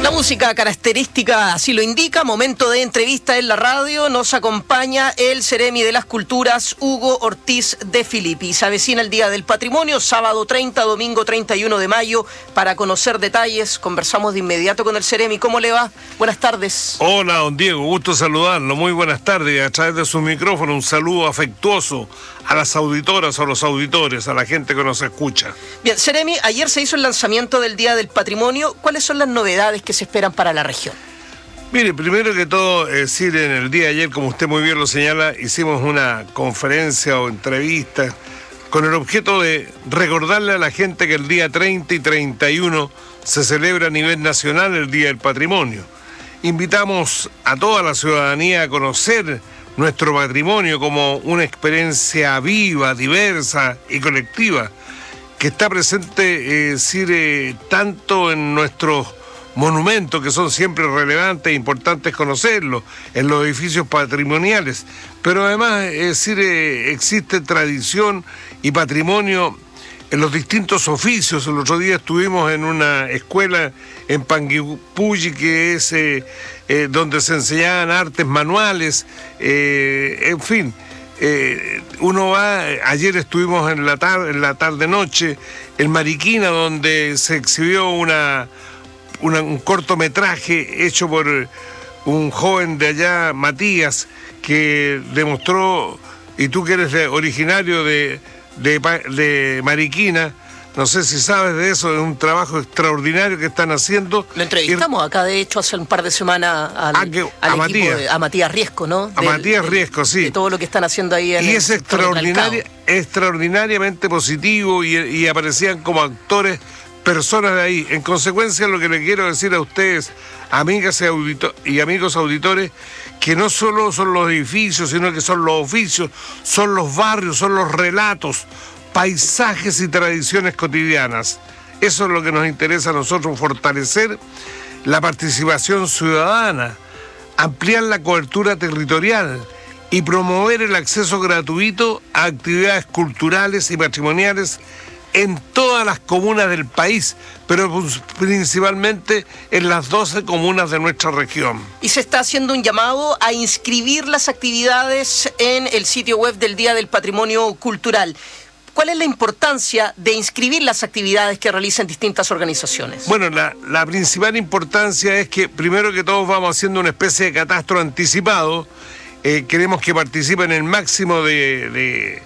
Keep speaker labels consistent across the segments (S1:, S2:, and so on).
S1: La música característica así lo indica. Momento de entrevista en la radio. Nos acompaña el Ceremi de las Culturas, Hugo Ortiz de Filippi. Se avecina el Día del Patrimonio, sábado 30, domingo 31 de mayo. Para conocer detalles, conversamos de inmediato con el Ceremi. ¿Cómo le va? Buenas tardes.
S2: Hola, don Diego. Gusto saludarlo. Muy buenas tardes. A través de su micrófono, un saludo afectuoso a las auditoras o los auditores, a la gente que nos escucha.
S1: Bien, Ceremi, ayer se hizo el lanzamiento del Día del Patrimonio. ¿Cuáles son las novedades que se esperan para la región?
S2: Mire, primero que todo, decir, en el día de ayer, como usted muy bien lo señala, hicimos una conferencia o entrevista con el objeto de recordarle a la gente que el día 30 y 31 se celebra a nivel nacional el Día del Patrimonio. Invitamos a toda la ciudadanía a conocer nuestro patrimonio como una experiencia viva, diversa y colectiva, que está presente, tanto en nuestros monumentos, que son siempre relevantes e importantes conocerlos, en los edificios patrimoniales, pero además, existe tradición y patrimonio en los distintos oficios. El otro día estuvimos en una escuela en Panguipulli, que es donde se enseñaban artes manuales, en fin. Uno va, ayer estuvimos en la tarde-noche en Mariquina, donde se exhibió un cortometraje hecho por un joven de allá, Matías, que demostró, y tú que eres originario de Mariquina, no sé si sabes de eso, es un trabajo extraordinario que están haciendo.
S1: Lo entrevistamos acá, de hecho, hace un par de semanas al equipo a Matías Riesco, ¿no?
S2: Matías Riesco, sí.
S1: De todo lo que están haciendo ahí en
S2: y es extraordinariamente positivo y aparecían como actores personas de ahí. En consecuencia, lo que le quiero decir a ustedes, amigas y amigos auditores, que no solo son los edificios, sino que son los oficios, son los barrios, son los relatos, paisajes y tradiciones cotidianas. Eso es lo que nos interesa a nosotros, fortalecer la participación ciudadana, ampliar la cobertura territorial y promover el acceso gratuito a actividades culturales y patrimoniales en todas las comunas del país, pero principalmente en las 12 comunas de nuestra región.
S1: Y se está haciendo un llamado a inscribir las actividades en el sitio web del Día del Patrimonio Cultural. ¿Cuál es la importancia de inscribir las actividades que realizan distintas organizaciones?
S2: Bueno, la principal importancia es que, primero que todo, vamos haciendo una especie de catastro anticipado. Queremos que participen el máximo de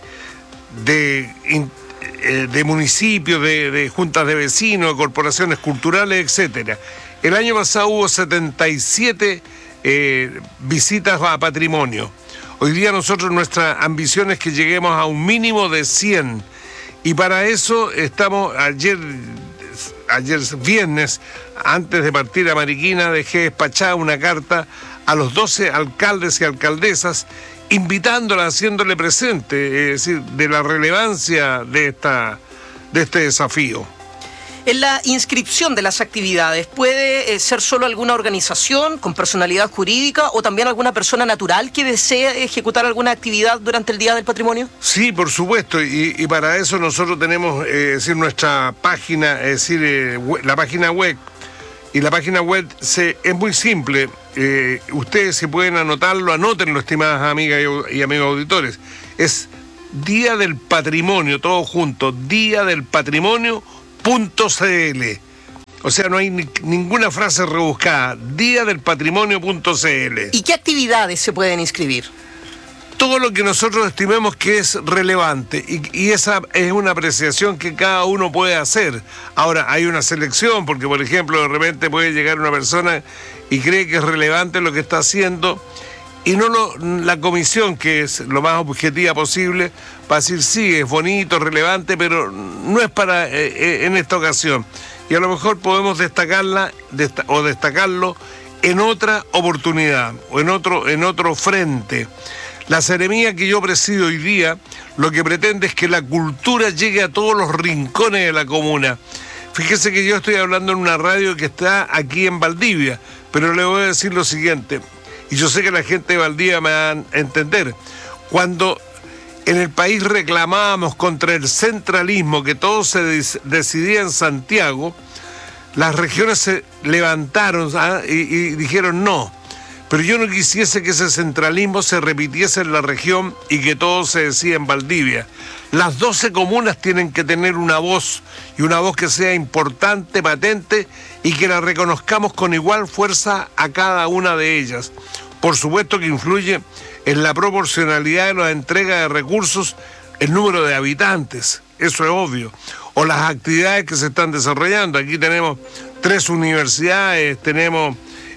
S2: municipios, de juntas de vecinos, de corporaciones culturales, etcétera. El año pasado hubo 77 visitas a patrimonio. Hoy día nuestra ambición es que lleguemos a un mínimo de 100. Y para eso estamos, ayer viernes, antes de partir a Mariquina, dejé despachada una carta a los 12 alcaldes y alcaldesas, invitándola, haciéndole presente, es decir, de la relevancia de este desafío.
S1: En la inscripción de las actividades, ¿puede ser solo alguna organización con personalidad jurídica o también alguna persona natural que desee ejecutar alguna actividad durante el Día del Patrimonio?
S2: Sí, por supuesto, y para eso nosotros tenemos nuestra página, la página web. Y la página web es muy simple. Ustedes, si pueden anotarlo, anótenlo, estimadas amigas y amigos auditores. Es Día del Patrimonio, todo junto, diadelpatrimonio.cl. O sea, no hay ninguna frase rebuscada. Diadelpatrimonio.cl.
S1: ¿Y qué actividades se pueden inscribir?
S2: Todo lo que nosotros estimemos que es relevante, y esa es una apreciación que cada uno puede hacer. Ahora, hay una selección, porque por ejemplo, de repente puede llegar una persona y cree que es relevante lo que está haciendo, y la comisión, que es lo más objetiva posible, va a decir sí, es bonito, relevante, pero no es para en esta ocasión. Y a lo mejor podemos destacarlo en otra oportunidad o en otro frente. La Ceremía que yo presido hoy día, lo que pretende es que la cultura llegue a todos los rincones de la comuna. Fíjese que yo estoy hablando en una radio que está aquí en Valdivia, pero le voy a decir lo siguiente, y yo sé que la gente de Valdivia me va a entender. Cuando en el país reclamábamos contra el centralismo, que todo se decidía en Santiago, las regiones se levantaron y dijeron no. Pero yo no quisiese que ese centralismo se repitiese en la región y que todo se decida en Valdivia. Las 12 comunas tienen que tener una voz, y una voz que sea importante, patente, y que la reconozcamos con igual fuerza a cada una de ellas. Por supuesto que influye en la proporcionalidad de la entrega de recursos el número de habitantes, eso es obvio, o las actividades que se están desarrollando. Aquí tenemos 3 universidades, tenemos,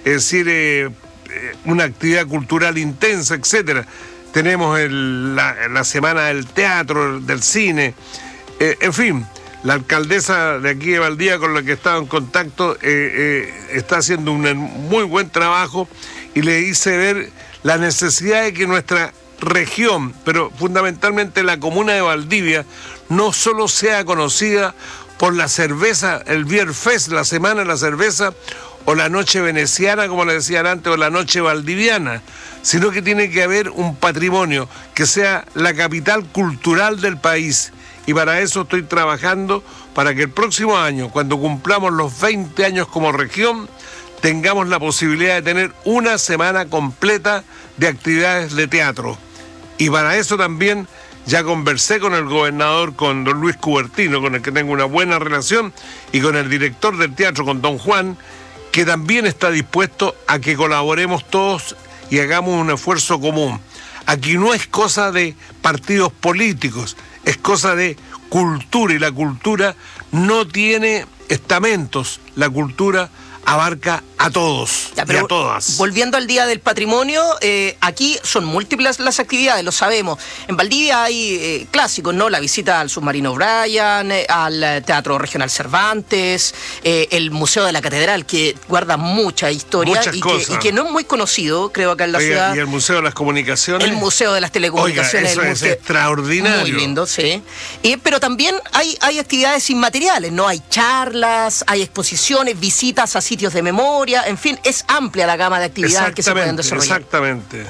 S2: una actividad cultural intensa, etcétera. Tenemos la semana del teatro, del cine, en fin. La alcaldesa de aquí de Valdivia, con la que he estado en contacto, está haciendo un muy buen trabajo y le hice ver la necesidad de que nuestra región, pero fundamentalmente la comuna de Valdivia, no solo sea conocida por la cerveza, el Beer Fest, la semana de la cerveza, o la noche veneciana, como le decían antes, o la noche valdiviana, sino que tiene que haber un patrimonio que sea la capital cultural del país. Y para eso estoy trabajando, para que el próximo año, cuando cumplamos los 20 años como región, tengamos la posibilidad de tener una semana completa de actividades de teatro. Y para eso también ya conversé con el gobernador, con don Luis Cubertino, con el que tengo una buena relación, y con el director del teatro, con don Juan, que también está dispuesto a que colaboremos todos y hagamos un esfuerzo común. Aquí no es cosa de partidos políticos, es cosa de cultura, y la cultura no tiene estamentos, la cultura abarca a todos y a todas.
S1: Volviendo al Día del Patrimonio, aquí son múltiples las actividades, lo sabemos. En Valdivia hay clásicos, ¿no? La visita al Submarino Bryan, al Teatro Regional Cervantes, el Museo de la Catedral, que guarda mucha historia y que no es muy conocido, creo, acá en la ciudad.
S2: Y el Museo de las Comunicaciones.
S1: El Museo de las Telecomunicaciones.
S2: Oiga, eso es extraordinario.
S1: Muy lindo, sí. Pero también hay actividades inmateriales, ¿no? Hay charlas, hay exposiciones, visitas a sitios de memoria, en fin, es amplia la gama de actividades que se pueden desarrollar.
S2: Exactamente.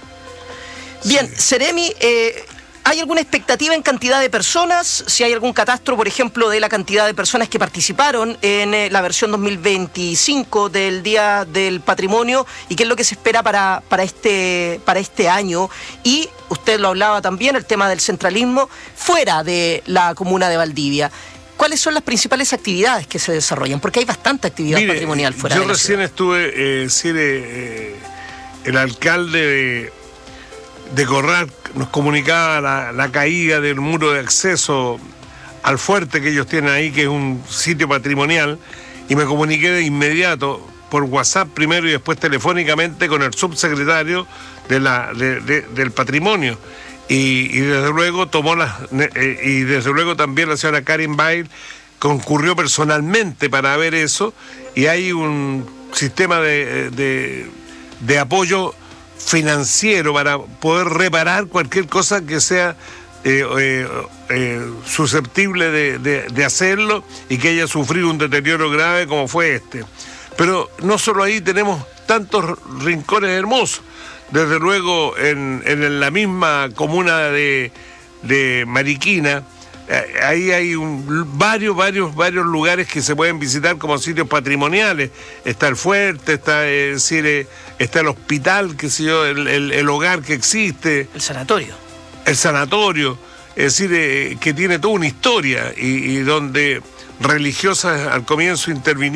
S1: Bien, sí. Seremi, ¿hay alguna expectativa en cantidad de personas? Si hay algún catastro, por ejemplo, de la cantidad de personas que participaron en la versión 2025 del Día del Patrimonio, y qué es lo que se espera para este año. Y usted lo hablaba también, el tema del centralismo fuera de la comuna de Valdivia. ¿Cuáles son las principales actividades que se desarrollan? Porque hay bastante actividad patrimonial fuera de la ciudad.
S2: Yo recién estuve, el alcalde de Corral nos comunicaba la caída del muro de acceso al fuerte que ellos tienen ahí, que es un sitio patrimonial, y me comuniqué de inmediato por WhatsApp primero y después telefónicamente con el subsecretario del patrimonio. Y desde luego desde luego también la señora Karin Bail concurrió personalmente para ver eso, y hay un sistema de apoyo financiero para poder reparar cualquier cosa que sea susceptible de hacerlo y que haya sufrido un deterioro grave como fue este. Pero no solo ahí, tenemos tantos rincones hermosos. Desde luego en la misma comuna de Mariquina, ahí hay varios lugares que se pueden visitar como sitios patrimoniales. Está el fuerte, está el hospital, qué sé yo, el hogar que existe.
S1: El sanatorio.
S2: El sanatorio, es decir, que tiene toda una historia y donde religiosas al comienzo intervinieron.